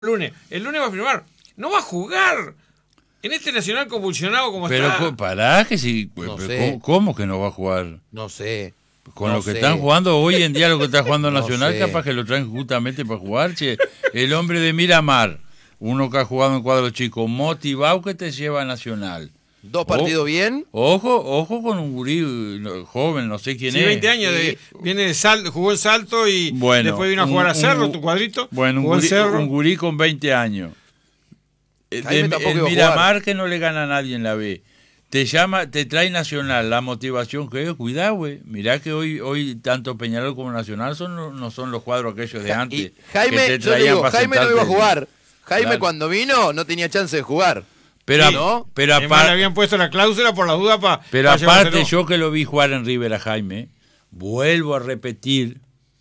El lunes va a firmar. No va a jugar. En este Nacional convulsionado como pero está. Pero pará, que sí. No sé. ¿Cómo que no va a jugar? No sé. Con no lo que sé. están jugando hoy en día, lo que está jugando No Nacional, sé. capaz que lo traen justamente para jugar. Che. El hombre de Miramar, uno que ha jugado en cuadro chico, motivado que te lleva a Nacional. ¿Dos partidos bien? Ojo con un gurí joven, no sé quién Sí, es. 20 años, viene de Salto, jugó en Salto y Bueno, después vino a jugar a Cerro, tu cuadrito. Bueno, jugó en Cerro. un gurí con 20 años. El Miramar que no le gana a nadie en la B. Te trae Nacional, la motivación que es, cuidado, güey. Mirá que hoy tanto Peñarol como Nacional no son los cuadros aquellos de antes. Y Jaime, yo le digo, Jaime no iba a jugar. Jaime claro. Cuando vino no tenía chance de jugar. Pero, sí, ¿no? pero aparte le habían puesto la cláusula por las dudas para. Pero aparte, yo que lo vi jugar en River a Jaime, vuelvo a repetir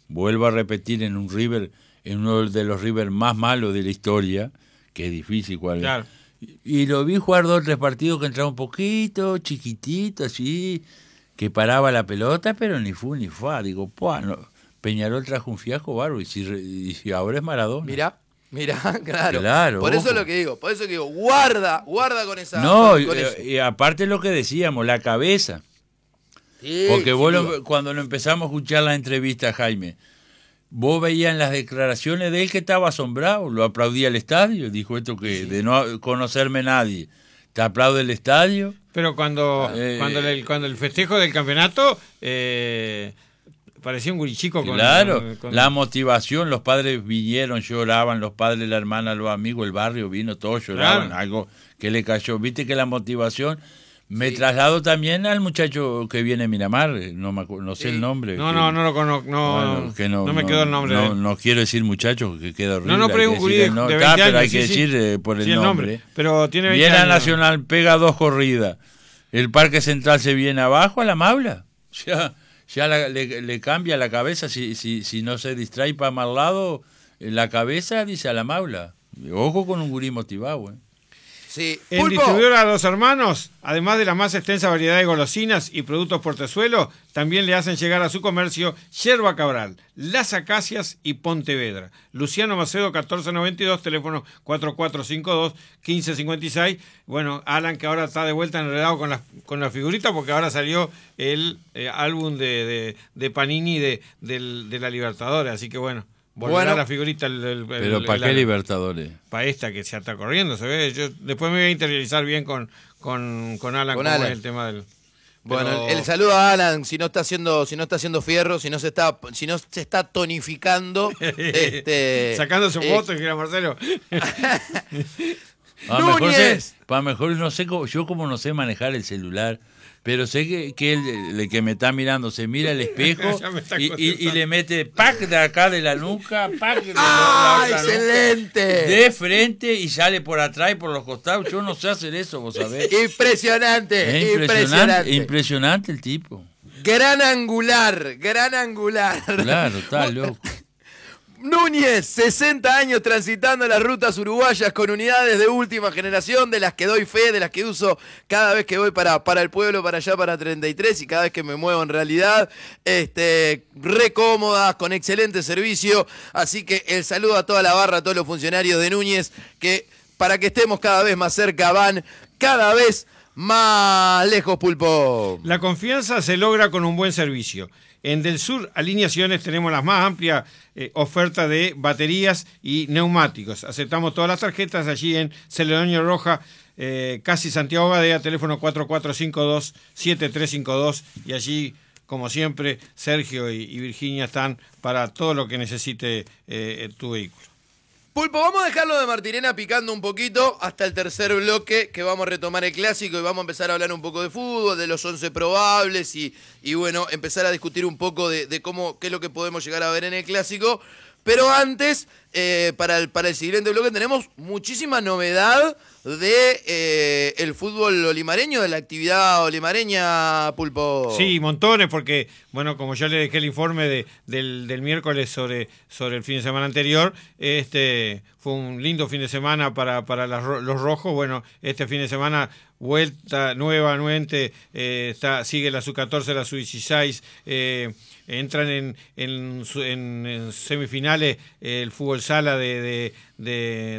en un River, en uno de los River más malos de la historia, que es difícil jugar. Claro. Y lo vi jugar 2 o 3 partidos que entraba un poquito, chiquitito, así, que paraba la pelota, pero ni fu ni fa. Digo, no, Peñarol trajo un fiasco bárbaro y si ahora es Maradona. Mirá, claro. Por eso ojo. lo que digo, guarda con esa. No, con eso. Y aparte lo que decíamos, la cabeza. Sí, porque vos cuando lo empezamos a escuchar la entrevista, Jaime, vos veías en las declaraciones de él que estaba asombrado, lo aplaudía el estadio, dijo esto que de no conocerme nadie, te aplaude el estadio. Pero cuando el festejo del campeonato parecía un gurichico con... Claro, la motivación, los padres vinieron, lloraban, los padres, la hermana, los amigos, el barrio vino, todos lloraban, claro. Algo que le cayó. Viste que la motivación... Me traslado también al muchacho que viene a Miramar, no sé el nombre. No lo conozco, no me quedó el nombre. No quiero decir muchacho, que queda horrible. No, pero es un gurí de 20 años. Pero hay que decir por el nombre. Pero tiene 20 viene años. a Nacional, pega 2 corridas. El Parque Central se viene abajo a la Maula. Ya le cambia la cabeza, si no se distrae para mal lado, la cabeza dice a la Maula. Ojo con un gurí motivado, Sí. En Distribuidora Los Hermanos, además de la más extensa variedad de golosinas y productos portezuelo, también le hacen llegar a su comercio Yerba Cabral, Las Acacias y Pontevedra. Luciano Macedo, 1492, teléfono 4452-1556. Bueno, Alan, que ahora está de vuelta enredado con la figurita, porque ahora salió el álbum de Panini de la Libertadores, así que bueno. Volverá la figurita. ¿Pero para qué Libertadores? Para esta que se está corriendo, se ve. Yo después me voy a interiorizar bien con Alan, cómo es el tema del... Bueno, el saludo a Alan, si no está haciendo fierro, si no se está tonificando. Sacándose fotos, que era Marcelo. Mejor no sé, yo como no sé manejar el celular, pero sé que el que me está mirando se mira al espejo y le mete pack de acá de la nuca, pack de la excelente nuca, de frente y sale por atrás y por los costados. Yo no sé hacer eso, vos sabés. Impresionante el tipo. Gran angular. Claro, está loco. Núñez, 60 años transitando las rutas uruguayas con unidades de última generación, de las que doy fe, de las que uso cada vez que voy para el pueblo, para allá, para 33, y cada vez que me muevo en realidad, re cómodas, con excelente servicio. Así que el saludo a toda la barra, a todos los funcionarios de Núñez, que para que estemos cada vez más cerca, van cada vez más lejos, Pulpo. La confianza se logra con un buen servicio. En Del Sur Alineaciones tenemos la más amplia oferta de baterías y neumáticos. Aceptamos todas las tarjetas allí en Celedonio Roja, casi Santiago Badea, teléfono 4452-7352. Y allí, como siempre, Sergio y Virginia están para todo lo que necesite tu vehículo. Pulpo, vamos a dejarlo de Martirena picando un poquito hasta el tercer bloque, que vamos a retomar el clásico y vamos a empezar a hablar un poco de fútbol, de los 11 probables y bueno, empezar a discutir un poco de qué es lo que podemos llegar a ver en el clásico. Pero antes, para el siguiente bloque tenemos muchísima novedad de el fútbol olimareño, de la actividad olimareña, Pulpo. Sí, montones, porque, bueno, como ya le dejé el informe del miércoles sobre el fin de semana anterior, fue un lindo fin de semana para los rojos. Bueno, este fin de semana vuelta nuevamente, sigue la sub-14, la sub-16, entran en semifinales el fútbol Sala de